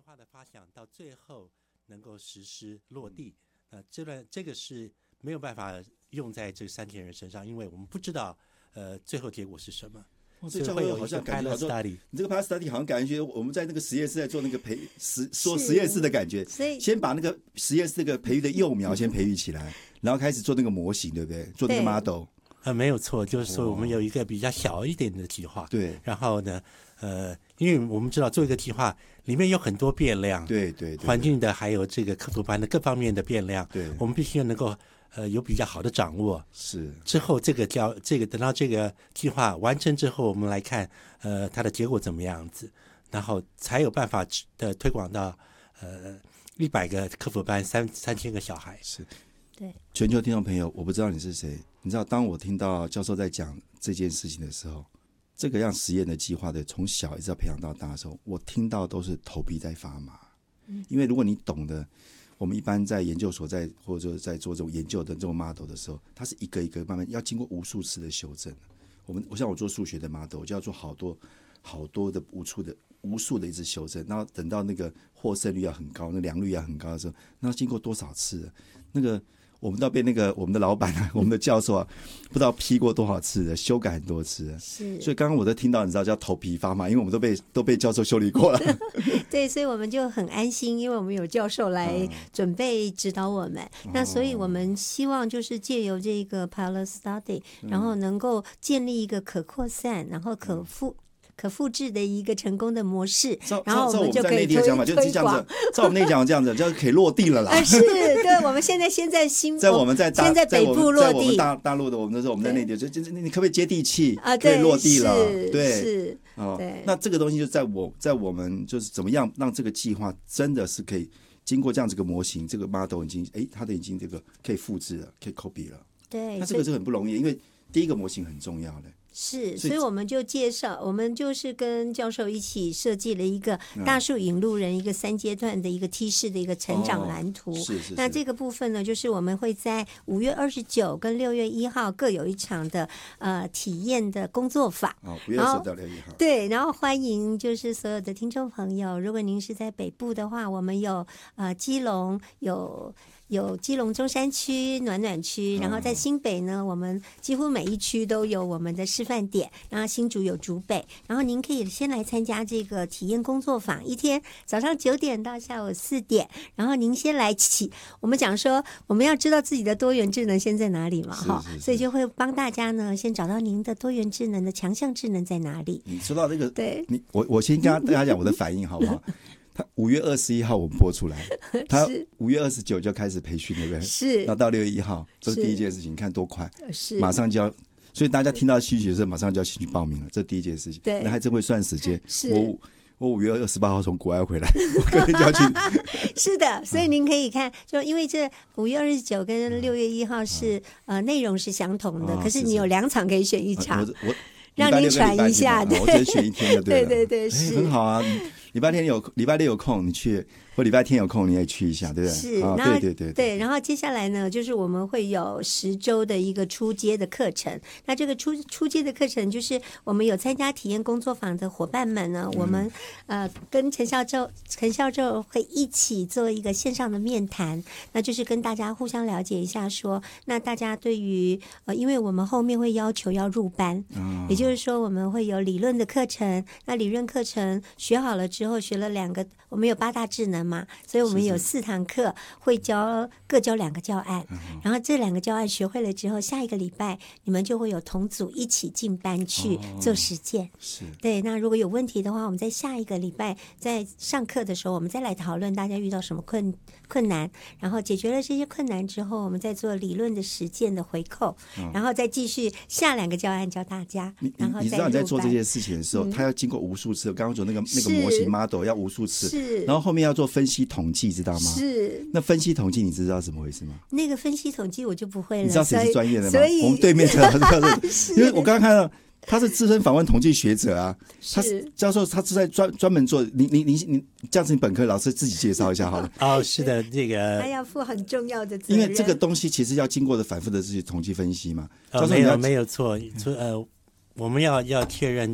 划的发想到最后能够实施落地，这个是没有办法用在这3千人身上，因为我们不知道最后结果是什么。 所以会有好像感觉你这个 pilot study 好像感觉我们在那个实验室在做那个说实验室的感觉，先把那个实验室这个培育的幼苗先培育起来，然后开始做那个模型，对不对？做那个 model。 没有错，就是说我们有一个比较小一点的计划， 对。 然后呢，因为我们知道做一个计划里面有很多变量， 对， 环境的还有这个科普班的各方面的变量， 对， 我们必须要能够有比较好的掌握。 是。 之后等到这个计划完成之后，我们来看它的结果怎么样子，然后才有办法的推广到100个科普班3000个小孩。 是。 对， 全球听众朋友，我不知道你是谁，你知道当我听到教授在讲这件事情的时候，这个样实验的计划的从小一直要培养到大的时候，我听到都是头皮在发麻。因为如果你懂得，我们一般在研究所或者在做这种研究的这种 model 的时候，它是一个一个慢慢要经过无数次的修正。像我做数学的 model， 我就要做好多的无数的一次修正，然后等到那个获胜率要很高，那良率要很高的时候，那经过多少次那个我们都被我们的老板我们的教授不知道批过多少次修改很多次是。 所以刚刚我都听到，你知道叫头皮发麻，因为我们都被教授修理过了。 对，所以我们就很安心，因为我们有教授来准备指导我们。那所以我们希望就是借由这个 pilot study，然后能够建立一个可扩散，然后可复制的一个成功的模式，然后我们就可以推广。 照我们那讲这样子，就可以落地了啦。 是，对，我们现在先在先在北部落地， 在我们大陆的我们那时候我们在内地，你可不可以接地气可以落地了？对， 是。 那这个东西就在我们就是怎么样让这个计划真的是可以经过这样子个模型，这个 model 已经它的已经这个可以复制了，可以 copy 了。 对， 那这个是很不容易，因为第一个模型很重要的。 是，所以我们就介绍，我们就是跟教授一起设计了一个大树引路人一个3阶段的一个梯式的一个成长蓝图。 是。 那这个部分呢，就是我们会在5月29跟6月1号各有一场的体验的工作坊。 5月20到6月1号。 对，然后欢迎就是所有的听众朋友，如果您是在北部的话，我们有基隆有基隆中山区暖区，然后在新北呢，我们几乎每一区都有我们的示范点，然后新竹有竹北，然后您可以先来参加这个体验工作坊，一天早上9点到下午4点，然后您先来我们讲说我们要知道自己的多元智能先在哪里嘛，所以就会帮大家呢先找到您的多元智能的强项智能在哪里。 你说到这个， 对， 我先跟大家讲我的反应好不好？他5月21号我们播出来，他5月29就开始培训，对不对？ 是。 然后到6月1号，这是第一件事情，你看多快， 是， 马上就要，所以大家听到需求的时候，马上就要先去报名了，这第一件事情。 对， 那还真会算时间。 是。 我5月28号从国外回来，我隔天就要去。 是的，所以您可以看，就因为这5月29跟6月1号是内容是相同的，可是你有2场可以选一场，让您喘一下。 我只能选一天就对了。 对，是很好啊。礼拜六有空你去，或礼拜天有空你也去一下，对不对？ 是，对。然后接下来呢，就是我们会有10周的一个初阶的课程。那这个初阶的课程，就是我们有参加体验工作坊的伙伴们呢，我们跟陈教授会一起做一个线上的面谈，那就是跟大家互相了解一下说，那大家对于因为我们后面会要求要入班，也就是说我们会有理论的课程，那理论课程学好了之后学了2个，我们有8大智能嘛，所以我们有4堂课会各教2个教案，然后这2个教案学会了之后，下一个礼拜你们就会有同组一起进班去做实践。 是， 对。那如果有问题的话，我们在下一个礼拜在上课的时候，我们再来讨论大家遇到什么困难，然后解决了这些困难之后，我们再做理论的实践的回扣，然后再继续下2个教案教大家。然后你知道你在做这些事情的时候，他要经过无数次，刚刚说那个模型 model 要无数次， 是， 然后后面要做分析统计，知道吗？ 是。 那分析统计你知道怎么回事吗？ 那个分析统计我就不会了。 你知道谁是专业的吗？ 所以我们对面的因为我刚刚看到他是资深访问统计学者啊，他是教授，他是在专门做。你这样子，你本科老师自己介绍一下好了。 是的，这个他要负很重要的责任， 因为这个东西其实要经过的反复的这些统计分析嘛。 没有错，我们要确认